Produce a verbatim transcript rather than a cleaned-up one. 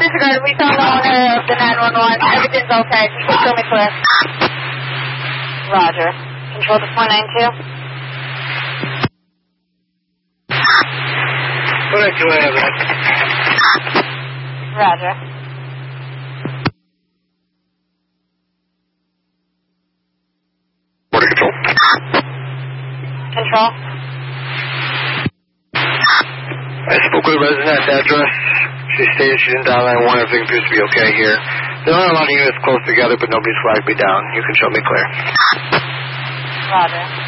disregard. We saw the owner of the nine one one. Everything's okay. Just show me clear. Roger. Control to four nine two. four nine two, I have that. Roger. Border control. Control. I spoke with a resident at the address. She stated she didn't dial nine one one. Everything appears to be okay here. There are a lot of units close together, but nobody's flagged me down. You can show me clear. Roger.